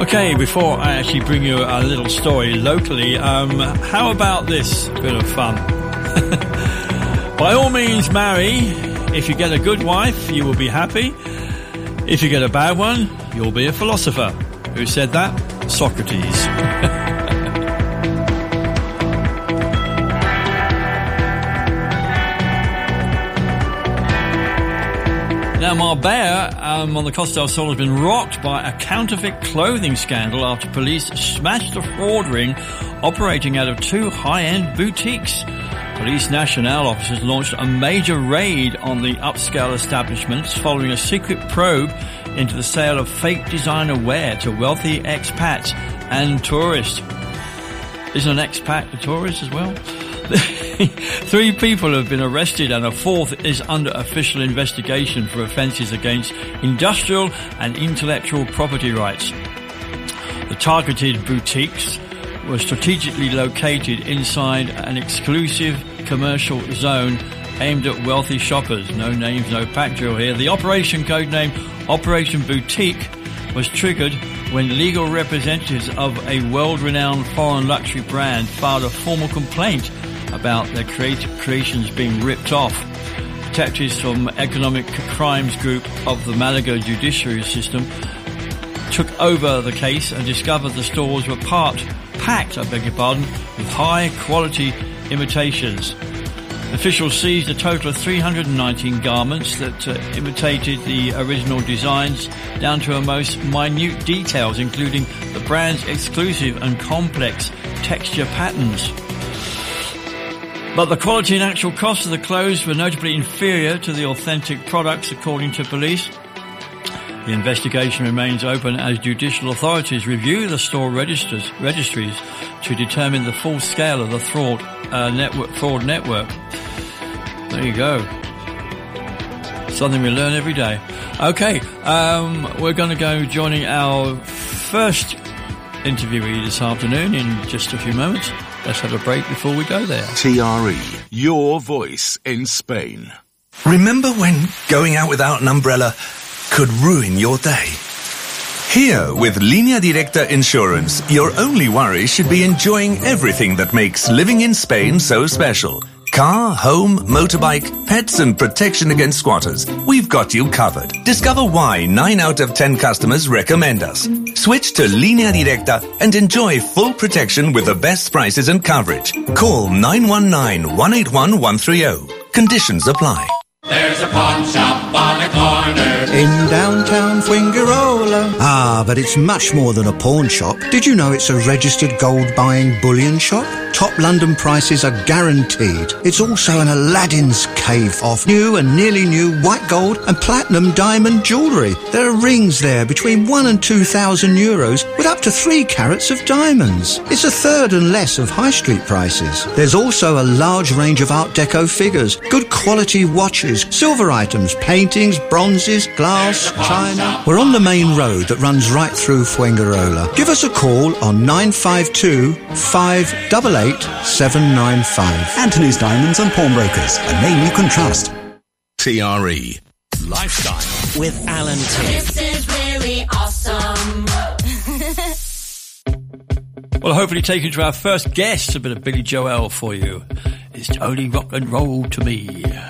Okay, before I actually bring you a little story locally, how about this bit of fun? By all means, marry. If you get a good wife, you will be happy. If you get a bad one, you'll be a philosopher. Who said that? Socrates. Now, Marbella on the Costa del Sol has been rocked by a counterfeit clothing scandal after police smashed a fraud ring operating out of two high-end boutiques. Police Nacional officers launched a major raid on the upscale establishments following a secret probe into the sale of fake designer wear to wealthy expats and tourists. Isn't an expat a tourist as well? 3 people have been arrested and a 4th is under official investigation for offences against industrial and intellectual property rights. The targeted boutiques were strategically located inside an exclusive commercial zone aimed at wealthy shoppers. No names, no pack drill here. The operation, codenamed Operation Boutique, was triggered when legal representatives of a world-renowned foreign luxury brand filed a formal complaint about their creations being ripped off. Detectives from Economic Crimes Group of the Malaga Judiciary System took over the case and discovered the stores were packed with high-quality imitations. Officials seized a total of 319 garments that imitated the original designs down to a most minute details, including the brand's exclusive and complex texture patterns. But the quality and actual cost of the clothes were notably inferior to the authentic products, according to police. The investigation remains open as judicial authorities review the store registries to determine the full scale of the fraud network. There you go. Something we learn every day. Okay, we're going to go joining our first interviewee this afternoon in just a few moments. Let's have a break before we go there. TRE, your voice in Spain. Remember when going out without an umbrella could ruin your day? Here, with Línea Directa Insurance, your only worry should be enjoying everything that makes living in Spain so special. Car, home, motorbike, pets and protection against squatters. We've got you covered. Discover why 9 out of 10 customers recommend us. Switch to Línea Directa and enjoy full protection with the best prices and coverage. Call 919-181-130. Conditions apply. There's a pawn shop on a corner in downtown Fuengirola. Ah, but it's much more than a pawn shop. Did you know it's a registered gold-buying bullion shop? Top London prices are guaranteed. It's also an Aladdin's cave of new and nearly new white gold and platinum diamond jewellery. There are rings there between 1,000 and 2,000 euros with up to 3 carats of diamonds. It's a third and less of high street prices. There's also a large range of Art Deco figures, good quality watches, silver items, paintings, bronzes, glass, china. We're on the main road that runs right through Fuengirola. Give us a call on 952 588 795. Anthony's Diamonds and Pawnbrokers, a name you can trust. TRE Lifestyle with Alan T. This is really awesome. Well, hopefully take you to our first guest, a bit of Billy Joel for you. It's only rock and roll to me.